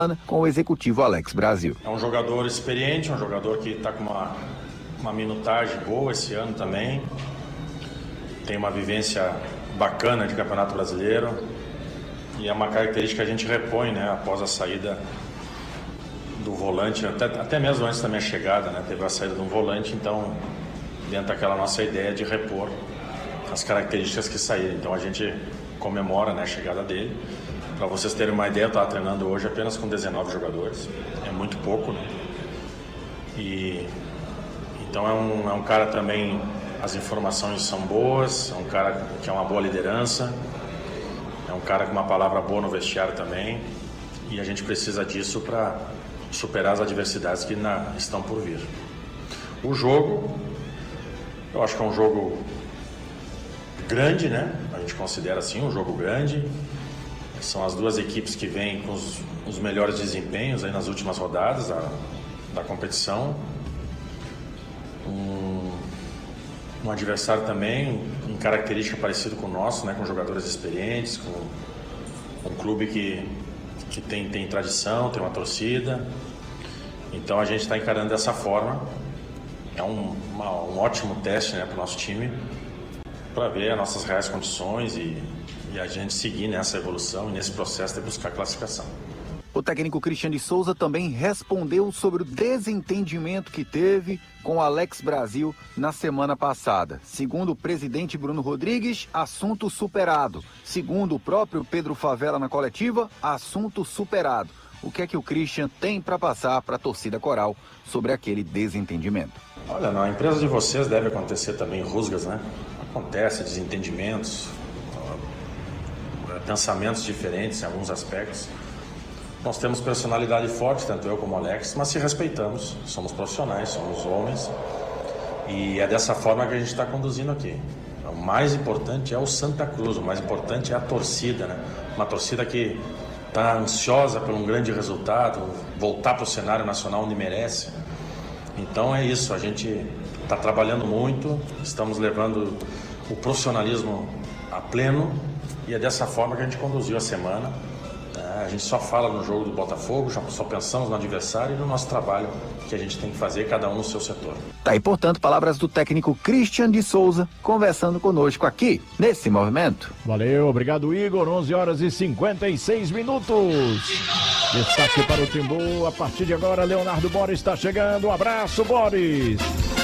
com o executivo Alex Brasil. É um jogador experiente, um jogador que está com uma minutagem boa esse ano também. Tem uma vivência bacana de Campeonato Brasileiro. E é uma característica que a gente repõe, né, após a saída do volante, até mesmo antes da minha chegada, né, teve a saída de um volante, então dentro daquela nossa ideia de repor as características que saíram. Então a gente comemora, né, a chegada dele. Para vocês terem uma ideia, eu estava treinando hoje apenas com 19 jogadores, é muito pouco, né? E então é um cara também, as informações são boas, é um cara que é uma boa liderança, é um cara com uma palavra boa no vestiário também, e a gente precisa disso para superar as adversidades que estão por vir. O jogo, eu acho que é um jogo grande, né? A gente considera assim um jogo grande. São as duas equipes que vêm com os melhores desempenhos aí nas últimas rodadas da competição. Um adversário também em característica parecida com o nosso, né? Com jogadores experientes, com um clube que tem tradição, tem uma torcida. Então a gente está encarando dessa forma. É um ótimo teste, né, para o nosso time, para ver as nossas reais condições e a gente seguir nessa evolução e nesse processo de buscar classificação. O técnico Christian de Souza também respondeu sobre o desentendimento que teve com o Alex Brasil na semana passada. Segundo o presidente Bruno Rodrigues, assunto superado. Segundo o próprio Pedro Favela na coletiva, assunto superado. O que é que o Christian tem para passar para a torcida coral sobre aquele desentendimento? Olha, na empresa de vocês deve acontecer também rusgas, né? Acontece desentendimentos, pensamentos diferentes em alguns aspectos. Nós temos personalidade forte, tanto eu como o Alex, mas se respeitamos, somos profissionais, somos homens, e é dessa forma que a gente está conduzindo aqui. O mais importante é o Santa Cruz, o mais importante é a torcida, né? Uma torcida que está ansiosa por um grande resultado, voltar para o cenário nacional onde merece. Então é isso, a gente está trabalhando muito, estamos levando o profissionalismo a pleno, e é dessa forma que a gente conduziu a semana. A gente só fala no jogo do Botafogo, só pensamos no adversário e no nosso trabalho que a gente tem que fazer, cada um no seu setor. Tá aí, portanto, palavras do técnico Christian de Souza, conversando conosco aqui, nesse movimento. Valeu, obrigado, Igor. 11 horas e 56 minutos. Destaque para o Timbu. A partir de agora, Leonardo Boris está chegando. Um abraço, Boris.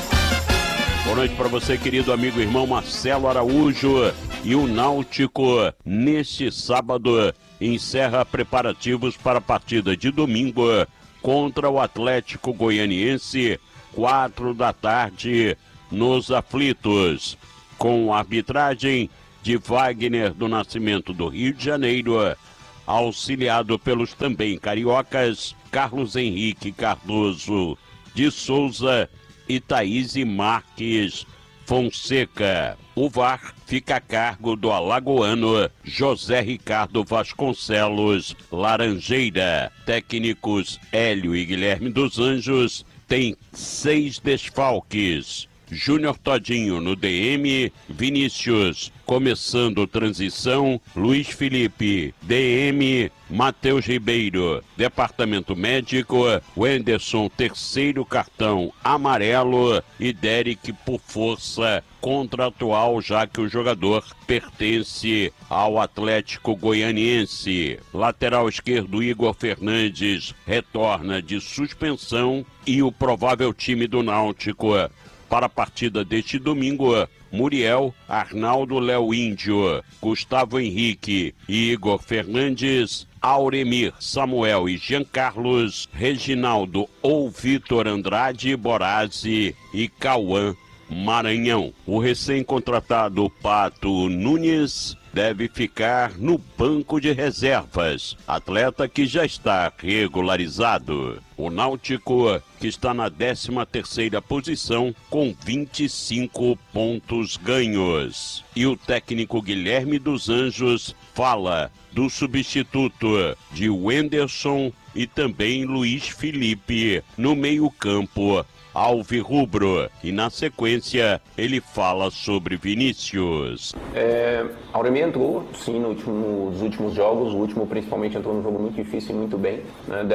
Boa noite para você, querido amigo e irmão Marcelo Araújo. E o Náutico, neste sábado, encerra preparativos para a partida de domingo contra o Atlético Goianiense, 4 da tarde, nos Aflitos, com a arbitragem de Wagner do Nascimento do Rio de Janeiro, auxiliado pelos também cariocas Carlos Henrique Cardoso de Souza e Thaís Marques Fonseca. O VAR fica a cargo do alagoano José Ricardo Vasconcelos Laranjeira. Técnicos Hélio e Guilherme dos Anjos têm 6 desfalques. Júnior Todinho no DM, Vinícius começando transição, Luiz Felipe, DM, Matheus Ribeiro, Departamento Médico, Wenderson, terceiro cartão amarelo e Derek por força contratual, já que o jogador pertence ao Atlético Goianiense. Lateral esquerdo Igor Fernandes retorna de suspensão e o provável time do Náutico para a partida deste domingo: Muriel, Arnaldo Léo Índio, Gustavo Henrique e Igor Fernandes, Auremir, Samuel e Jean Carlos, Reginaldo ou Vitor Andrade, Borazzi e Cauã Maranhão. O recém-contratado Pato Nunes deve ficar no banco de reservas, atleta que já está regularizado. O Náutico, que está na 13ª posição com 25 pontos ganhos. E o técnico Guilherme dos Anjos fala do substituto de Wenderson e também Luiz Felipe no meio-campo alvirrubro, e na sequência ele fala sobre Vinícius. Auremir entrou, sim, nos últimos jogos, o último principalmente entrou num jogo muito difícil e muito bem, né?